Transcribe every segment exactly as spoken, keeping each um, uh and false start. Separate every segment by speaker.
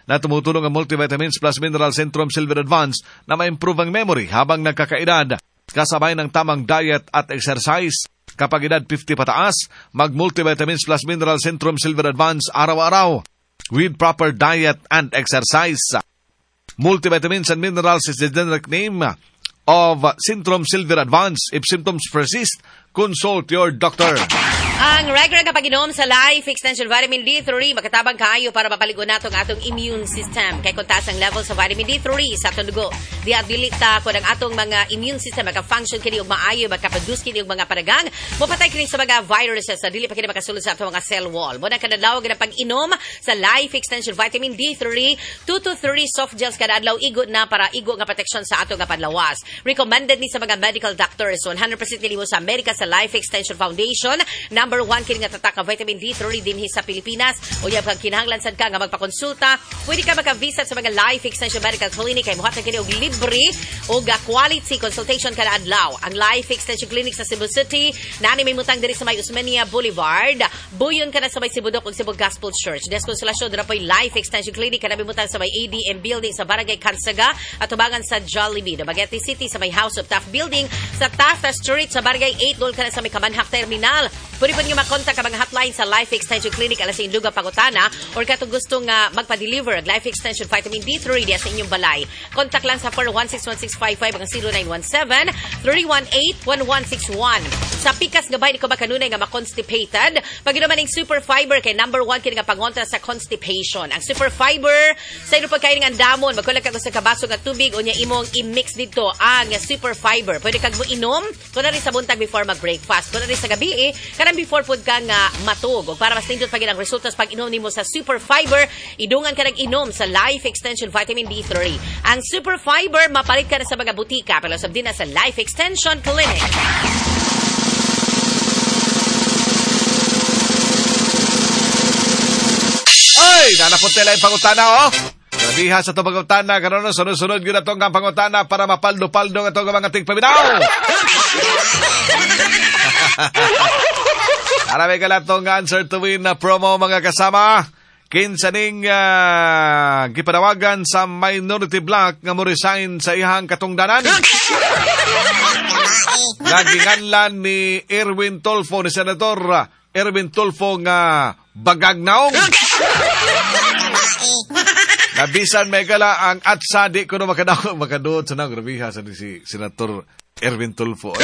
Speaker 1: na tumutulong ang multivitamins plus mineral Centrum Silver Advance na ma-improve ang memory habang nagkakaedad. Kasabay ng tamang diet at exercise. Kapag edad fifty pataas, mag-multivitamins plus mineral Centrum Silver Advance araw-araw with proper diet and exercise. Multivitamins and minerals is the generic name of Centrum Silver Advance. If symptoms persist, consult your doctor.
Speaker 2: Ang regular na pag-inom sa Life Extension Vitamin D three, makatabang kaayo para mapaligo nato ang atong immune system. Kay kung taas ang level sa vitamin D three sa atong dugo, di abilita ko ng atong mga immune system maka-function kini og maayo, maka-produce kini og mga padagang, mopatay kini sa mga viruses sa dili pa kini makasulod sa atong mga cell wall. Mo na kadadlaw na pag-inom sa Life Extension Vitamin D three, two to three soft gels kada adlaw igo na para igo nga protection sa atong nga panlawas. Recommended ni sa mga medical doctors, one hundred percent nilimo sa America sa Life Extension Foundation. Number one kini nga tatak nga vitamin D three dinhi sa Pilipinas. O yan pag kinahanglan sad ka nga magpakonsulta, pwede ka maka-visit sa mga Life Extension Medical Clinic kay muhatag kini og libre o ga quality consultation kada adlaw. Ang Life Extension Clinic sa Cebu City, nani may mutang diri sa may Usmania Boulevard. Buyon ka na sa may Sibudok ug Cebu Gospel Church. Deskonsolasyon dira po'y Life Extension Clinic kada may mutang sa may A D M Building sa Barangay Kansaga at tubangan sa Jollibee. Dumaguete City sa may House of Taft Building sa Taft Street sa Barangay eight dol ka na sa may Kamanhak Terminal. Pwede po nyo makontak ang mga hotline sa Life Extension Clinic alas sa Induga, Pagutana or katong gustong uh, magpa-deliver ang Life Extension Vitamin D three diya sa inyong balay. Contact lang sa four one six one six five five ang zero nine one seven, three one eight, one one six one. Sa pikas nga ba di ko ba kanunay nga ma-constipated? Pag naman ng Super Fiber kay number one kini nga pangontra sa constipation. Ang Super Fiber sa ino pagkain nga damon, magkulang ka sa kabaso nga tubig o niya imong i-mix dito ang Super Fiber. Pwede kag mo inom kung na rin sa buntag before mag-breakfast. Kung na rin sa gabi eh, kanang before food ka nga matug. O para mas nindot pag ang resultas pag inom nimo sa Super Fiber, idungan ka nag-inom sa Life Extension Vitamin D three. Ang Super Fiber, mapalit ka na sa mga butika. Pero sabdin na sa Life Extension Clinic.
Speaker 1: Ay, nanapot nila yung pangutana, oh. Grabiha sa ito pangutana, karoon sunod-sunod yun na itong pangutana para mapaldo-paldo nga itong mga tigpaminaw. Arami ka lang itong answer to win na promo, mga kasama. Kinsaning uh, gipanawagan sa minority block nga mo resign sa ihang katungdanan. Naginganlan ni Erwin Tulfo, ni Senator Erwin Tulfo nga bagagnaong. Nabisan may gala ang atsa di ko na makadaw, makadood sa nang grabiha sa si Senator Erwin Tulfo.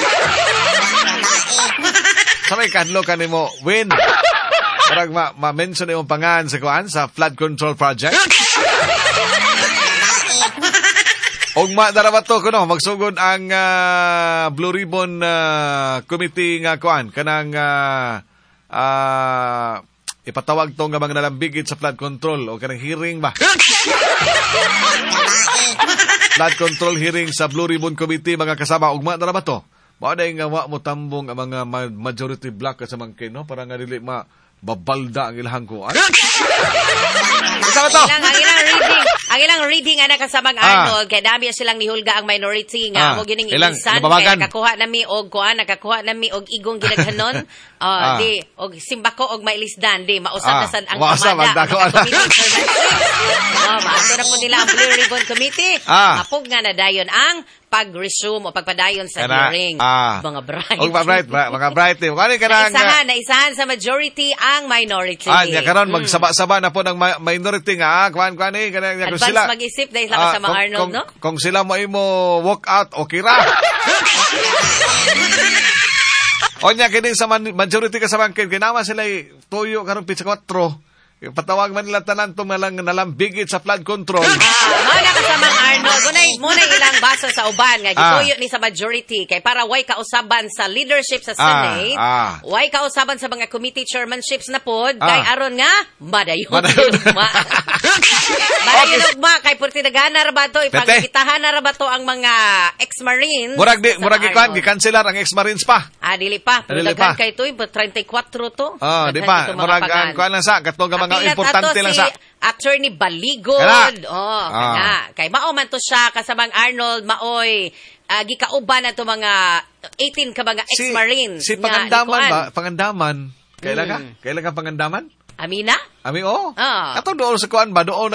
Speaker 1: Sa may kanlo ka ni mo, win. Parang ma- ma-mention yung pangan sa kuan sa flood control project. Og madarabato ko no, magsugod ang uh, Blue Ribbon uh, Committee nga kuan kanang uh, uh, ipatawag to nga mga nalambigit sa flood control o kanang hearing ba. Flood control hearing sa Blue Ribbon Committee, mga kasama. Og madarabato. Mao day nga wa mo tambong ang mga majority block sa mangkin no para nga dili ma babalda ang ilahang kuan. Kasama to. Ang
Speaker 2: ilang reading, ang ilang reading ana kasamang ah. Arnold kay dami silang nihulga ang minority nga mo ah. Gining ilisan kay nakakuha nami og kuan, nakakuha nami og igong ginaghanon. Oh, ah. di og simbako og mailisdan di mausap ah. na sad ang kamada. Oh, maaso na po nila ang Blue Ribbon Committee. Ah. Mapug nga na dayon ang pag-resume o pagpadayon sa Kana, hearing. Ah. Mga bright.
Speaker 1: Og bright, mga bright. Kani kanang
Speaker 2: naisahan, naisahan sa majority ang minority.
Speaker 1: Ah, nya karon mm. magsaba-saba na po ng minority nga. Kuan kuan ni kanang
Speaker 2: advance
Speaker 1: sila.
Speaker 2: Mag-isip dahil ah, sa mga
Speaker 1: kung,
Speaker 2: Arnold,
Speaker 1: kung,
Speaker 2: no?
Speaker 1: Kung sila mo imo walk out, okay ra. O nya kini sa majority ka sa bangkid, kinama sila tuyo karon pitsa kwatro. Patawag man nila tanan to malang nalambigit sa flood control.
Speaker 2: Ah, mga kasamang Arnold, munay munay ilang basa sa uban nga gituyo ah. ni sa majority kay para way kausaban sa leadership sa Senate, ah. Ah. way kausaban sa mga committee chairmanships na pod ah. kay aron nga madayon. Madayon ugma kay purti nagana ra ba to ipangitahan na ra ba to ang mga ex-marines.
Speaker 1: Murag di murag ikan gi-cancelar ang ex-marines pa.
Speaker 2: Ah, dili pa. Dili pa kay toy thirty-four to.
Speaker 1: Ah, di pa. Murag ang kuan lang sa katong mga importante lang
Speaker 2: si
Speaker 1: sa
Speaker 2: Attorney Baligod. Oh, ah. kana. Kay mao man to siya kasamang Arnold maoy uh, gikauban na to mga eighteen ka mga ex-marines.
Speaker 1: Si, si Pangandaman ba? Pangandaman. Kailan ka?
Speaker 2: Hmm.
Speaker 1: Kailan ka Pangandaman?
Speaker 2: Amina?
Speaker 1: Ami oh.
Speaker 2: Ah.
Speaker 1: Ato doon sa kuan ba doon